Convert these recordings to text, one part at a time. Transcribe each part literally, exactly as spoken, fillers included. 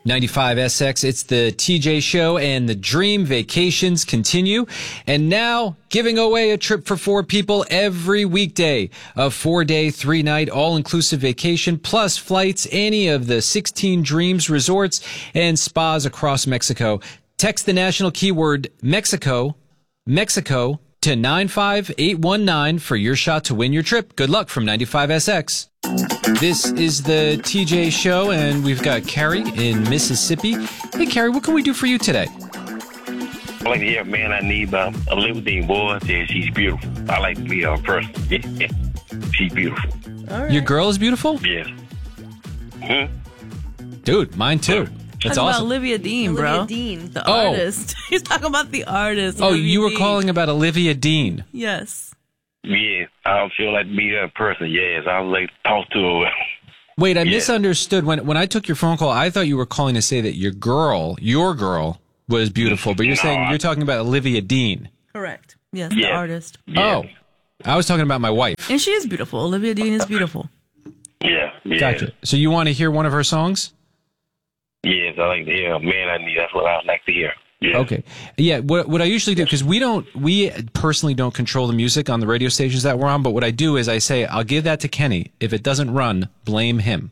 ninety-five S X, it's the T J Show, and the dream vacations continue. And now, giving away a trip for four people every weekday. A four-day, three-night, all-inclusive vacation, plus flights, any of the sixteen Dreams resorts and spas across Mexico. Text the national keyword Mexico, Mexico, to nine five eight one nine for your shot to win your trip. Good luck from ninety-five S X. This is the T J Show, and we've got Carrie in Mississippi. Hey, Carrie, what can we do for you today? I like to hear, man, I need uh, a Libertine boy. Says she's beautiful. I like to meet her in person. She's beautiful. All right. Your girl is beautiful? Yes. Hmm? Dude, mine too. That's talking awesome. about Olivia Dean, bro. Olivia Dean. The Oh. artist. He's talking about the artist. Oh, Olivia you were Dean. calling about Olivia Dean. Yes. Yes. I feel like to meet her in person. Yes. I would like to talk to her. Wait, I Yeah. misunderstood. When when I took your phone call, I thought you were calling to say that your girl, your girl, was beautiful. But you're No, saying I- you're talking about Olivia Dean. Correct. Yes, Yes. the artist. Yes. Oh, I was talking about my wife. And she is beautiful. Olivia Dean is beautiful. Yeah. Yes. Gotcha. So you want to hear one of her songs? Yes. I like to hear, man, I need. That's what I like to hear. Yes. Okay. Yeah, what what I usually do, because we don't, we personally don't control the music on the radio stations that we're on, but what I do is I say, I'll give that to Kenny. If it doesn't run, blame him.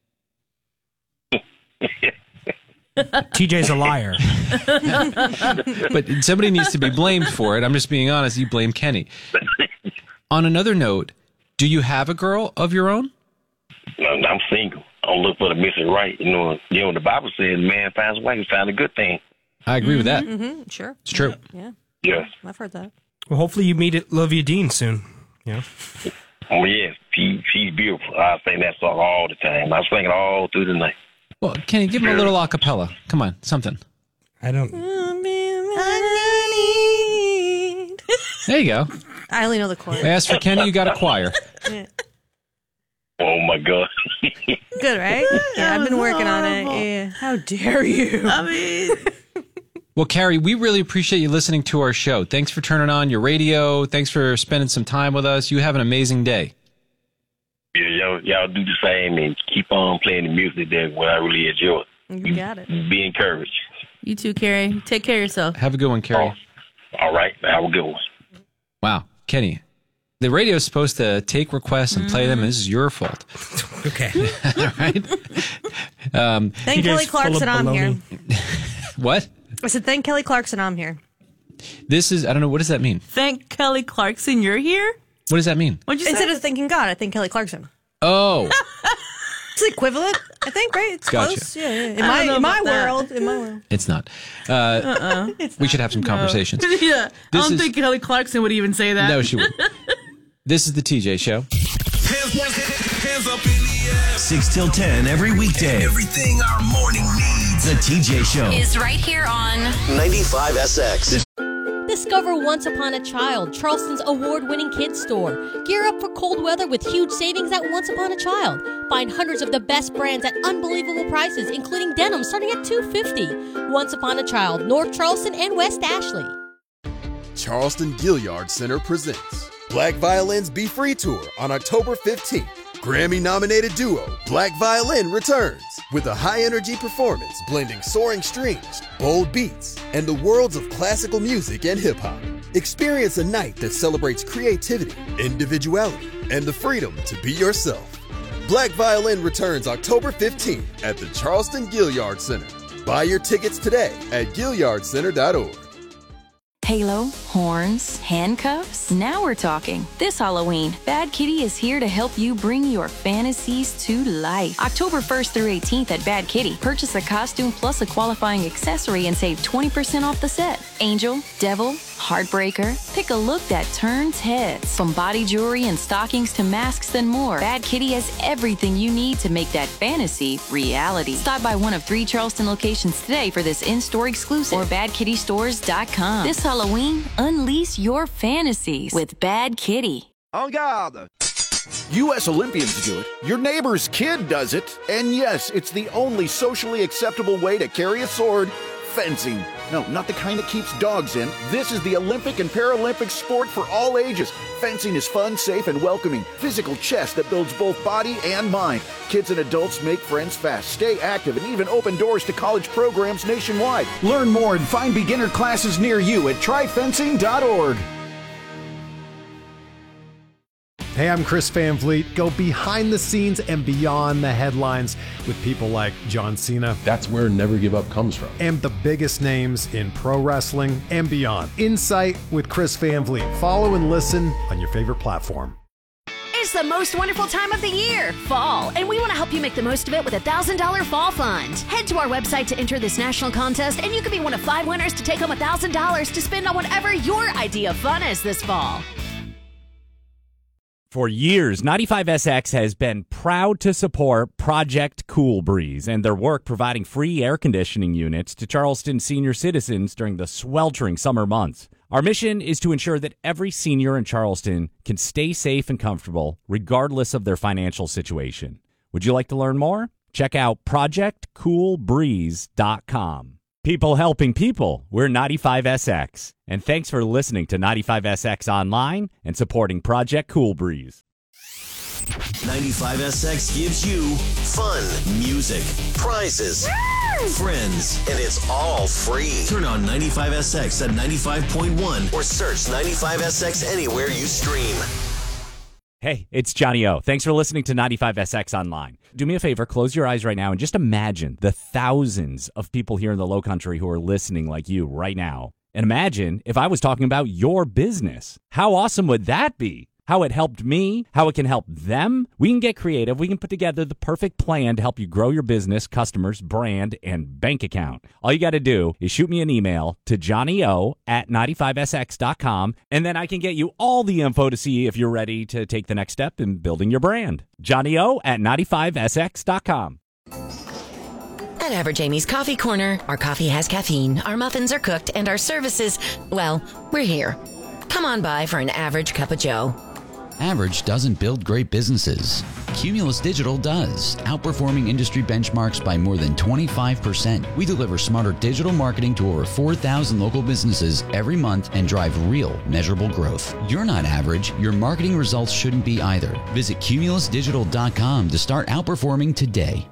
T J's a liar. But somebody needs to be blamed for it. I'm just being honest. You blame Kenny. On another note, do you have a girl of your own? I'm, I'm single. I don't look for the Missus Right. You know, you know, the Bible says, man finds a wife, he found a good thing. I agree with that. Mm-hmm, sure. It's true. Yeah, Yes. I've heard that. Well, hopefully you meet Olivia Dean soon. Yeah. Oh, yes. She, she's beautiful. I sing that song all the time. I sing it all through the night. Well, Kenny, give him a little acapella. Come on, something. I don't. There you go. I only know the chorus. As for Kenny, you got a choir. Oh, my God. Good, right? Yeah, I've been working on it. Yeah. How dare you? I mean, Well, Carrie, we really appreciate you listening to our show. Thanks for turning on your radio. Thanks for spending some time with us. You have an amazing day. Yeah, y'all, y'all do the same and keep on playing the music that what I really enjoy. You got it. Be encouraged. you too, Carrie. Take care of yourself. Have a good one, Carrie. Oh, all right. Have a good one. Wow, Kenny, the radio is supposed to take requests and play them, and this is your fault. Okay. All right? Um, Thank T J's Kelly Clarkson, full of I'm here. baloney. what? I said, thank Kelly Clarkson, I'm here. This is, I don't know, what does that mean? Thank Kelly Clarkson, you're here? What does that mean? What'd you Instead say? of thanking God, I thank Kelly Clarkson. Oh, It's the equivalent, I think, right? It's Gotcha. close. Yeah, yeah. In don't my, know in my about that. world, in my world. it's not. Uh, Uh-uh. we should have some conversations. yeah. I This don't is- think Kelly Clarkson would even say that. No, she wouldn't. This is the T J Show. Hands, hands up in the air. six till ten every weekday. Everything our morning needs. The T J Show. Is right here on ninety-five S X. Discover Once Upon a Child, Charleston's award-winning kids store. Gear up for cold weather with huge savings at Once Upon a Child. Find hundreds of the best brands at unbelievable prices, including denim starting at two dollars and fifty cents. Once Upon a Child, North Charleston and West Ashley. Charleston Gilliard Center presents Black Violins Be Free Tour on October fifteenth. Grammy-nominated duo Black Violin returns with a high-energy performance blending soaring strings, bold beats, and the worlds of classical music and hip-hop. Experience a night that celebrates creativity, individuality, and the freedom to be yourself. Black Violin returns October fifteenth at the Charleston Gilliard Center. Buy your tickets today at gilliard center dot org. Halo, horns, handcuffs. Now we're talking. This Halloween, Bad Kitty is here to help you bring your fantasies to life. October first through eighteenth at Bad Kitty. Purchase a costume plus a qualifying accessory and save twenty percent off the set. Angel, Devil, Heartbreaker. Pick a look that turns heads. From body jewelry and stockings to masks and more, Bad Kitty has everything you need to make that fantasy reality. Stop by one of three Charleston locations today for this in-store exclusive or bad kitty stores dot com. This Halloween, unleash your fantasies with Bad Kitty. En garde! U S Olympians do it, your neighbor's kid does it, and yes, it's the only socially acceptable way to carry a sword Fencing. No, not the kind that keeps dogs in. This is the Olympic and Paralympic sport for all ages. Fencing is fun, safe, and welcoming. Physical chess that builds both body and mind. Kids and adults make friends fast, stay active, and even open doors to college programs nationwide. Learn more and find beginner classes near you at try fencing dot org. Hey, I'm Chris Van Vliet. Go behind the scenes and beyond the headlines with people like John Cena. That's where Never Give Up comes from. And the biggest names in pro wrestling and beyond. Insight with Chris Van Vliet. Follow and listen on your favorite platform. It's the most wonderful time of the year, fall, and we want to help you make the most of it with a one thousand dollars Fall Fund. Head to our website to enter this national contest, and you could be one of five winners to take home one thousand dollars to spend on whatever your idea of fun is this fall. For years, ninety-five S X has been proud to support Project Cool Breeze and their work providing free air conditioning units to Charleston senior citizens during the sweltering summer months. Our mission is to ensure that every senior in Charleston can stay safe and comfortable regardless of their financial situation. Would you like to learn more? Check out project cool breeze dot com. People helping people. We're ninety-five S X. And thanks for listening to ninety-five S X Online and supporting Project Cool Breeze. ninety-five S X gives you fun, music, prizes, friends, and it's all free. Turn on ninety-five S X at ninety-five point one or search ninety-five S X anywhere you stream. Hey, it's Johnny O. Thanks for listening to ninety-five S X Online. Do me a favor, close your eyes right now and just imagine the thousands of people here in the Low Country who are listening like you right now. And imagine if I was talking about your business. How awesome would that be? How it helped me, how it can help them. We can get creative. We can put together the perfect plan to help you grow your business, customers, brand, and bank account. All you got to do is shoot me an email to johnnyo at ninety-five S X dot com, and then I can get you all the info to see if you're ready to take the next step in building your brand. johnnyo at ninety-five S X dot com. At Average Amy's Coffee Corner, our coffee has caffeine, our muffins are cooked, and our services, well, we're here. Come on by for an average cup of joe. Average doesn't build great businesses. Cumulus Digital does, outperforming industry benchmarks by more than twenty-five percent. We deliver smarter digital marketing to over four thousand local businesses every month and drive real, measurable growth. You're not average. Your marketing results shouldn't be either. Visit cumulus digital dot com to start outperforming today.